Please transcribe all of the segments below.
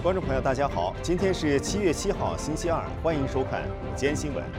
观众朋友，大家好，今天是7月7号，星期二，欢迎收看午间新闻。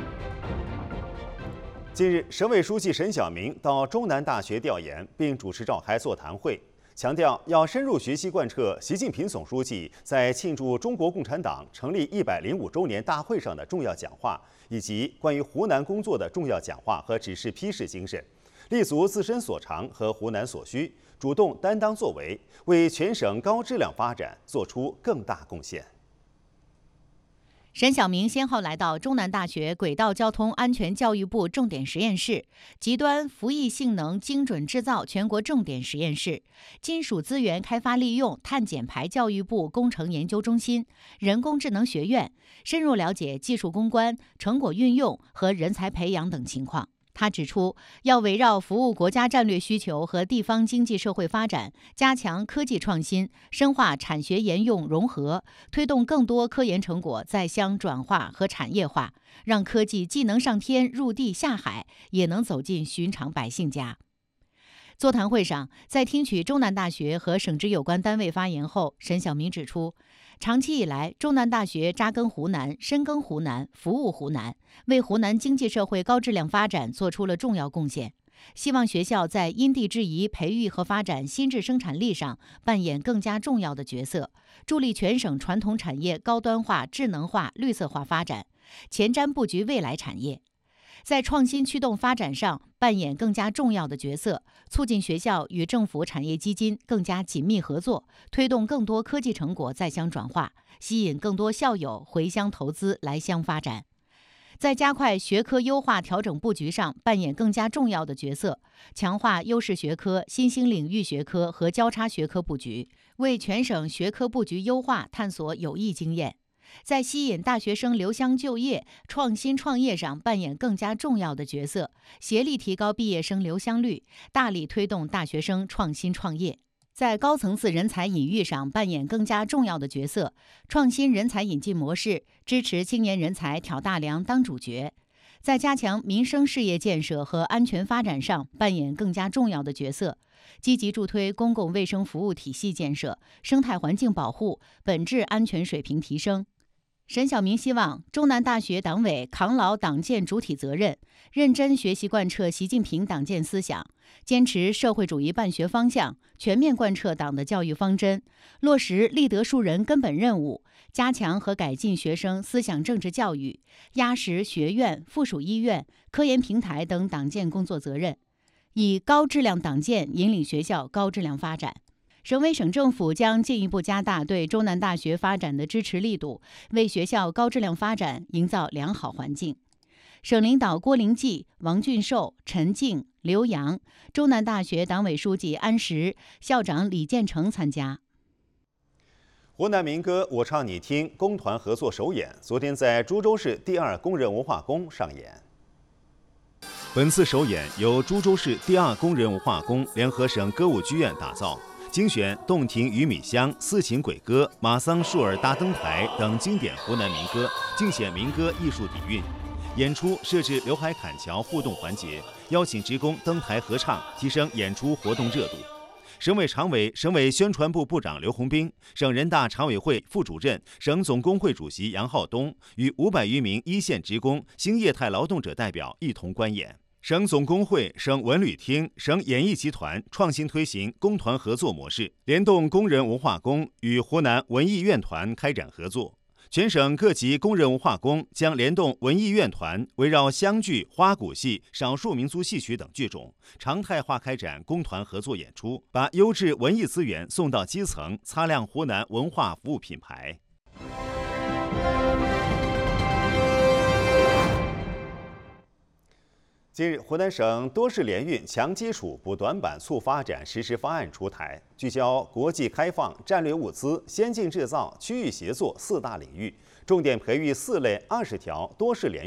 近日，省委书记沈晓明到中南大学调研，并主持召开座谈会，强调要深入学习贯彻习近平总书记在庆祝中国共产党成立105周年大会上的重要讲话，以及关于湖南工作的重要讲话和指示批示精神，立足自身所长和湖南所需，主动担当作为，为全省高质量发展做出更大贡献。 沈晓明先后来到中南大学轨道交通安全教育部重点实验室、极端服役性能精准制造全国重点实验室、金属资源开发利用碳减排教育部工程研究中心、人工智能学院，深入了解技术攻关、成果运用和人才培养等情况。他指出，要围绕服务国家战略需求和地方经济社会发展，加强科技创新，深化产学研用融合，推动更多科研成果在乡转化和产业化，让科技既能上天入地下海，也能走进寻常百姓家。座谈会上，在听取中南大学和省直有关单位发言后，沈晓明指出，长期以来，中南大学扎根湖南、深耕湖南、服务湖南，为湖南经济社会高质量发展做出了重要贡献。希望学校在因地制宜培育和发展新质生产力上扮演更加重要的角色，助力全省传统产业高端化、智能化、绿色化发展，前瞻布局未来产业。在创新驱动发展上扮演更加重要的角色，促进学校与政府产业基金更加紧密合作，推动更多科技成果在乡转化，吸引更多校友回乡投资来乡发展。在加快学科优化调整布局上扮演更加重要的角色，强化优势学科、新兴领域学科和交叉学科布局，为全省学科布局优化探索有益经验。在吸引大学生留乡就业、创新创业上扮演更加重要的角色，协力提高毕业生留乡率，大力推动大学生创新创业。在高层次人才引育上扮演更加重要的角色，创新人才引进模式，支持青年人才挑大梁当主角。在加强民生事业建设和安全发展上扮演更加重要的角色，积极助推公共卫生服务体系建设、生态环境保护、本质安全水平提升。沈晓明希望中南大学党委扛牢党建主体责任，认真学习贯彻习近平党建思想，坚持社会主义办学方向，全面贯彻党的教育方针，落实立德树人根本任务，加强和改进学生思想政治教育，压实学院、附属医院、科研平台等党建工作责任，以高质量党建引领学校高质量发展。省委省政府将进一步加大对中南大学发展的支持力度，为学校高质量发展营造良好环境。省领导郭灵济、王俊寿、陈静、刘洋，中南大学党委书记安石、校长李建成参加。 湖南民歌《我唱你听》工团合作首演，昨天在株洲市第2工人文化宫上演。本次首演由株洲市第2工人文化宫联合省歌舞剧院打造。精选洞庭鱼米香、四琴鬼歌、马桑树儿搭灯台等经典湖南民歌，尽显民歌艺术底蕴。演出设置刘海砍桥互动环节，邀请职工登台合唱，提升演出活动热度。省委常委、省委宣传部部长刘洪兵、省人大常委会副主任、省总工会主席杨浩东与500余名一线职工、兴业态劳动者代表一同观演。省总工会、省文旅厅、省演艺集团创新推行工团合作模式，联动工人文化宫与湖南文艺院团开展合作。全省各级工人文化宫将联动文艺院团，围绕湘剧、花鼓戏、少数民族戏曲等剧种，常态化开展工团合作演出，把优质文艺资源送到基层，擦亮湖南文化服务品牌。近日，湖南省多式联运强基础补短板促发展实施方案出台，聚焦国际开放、战略物资、先进制造、区域协作4大领域，重点培育4类20条多式联运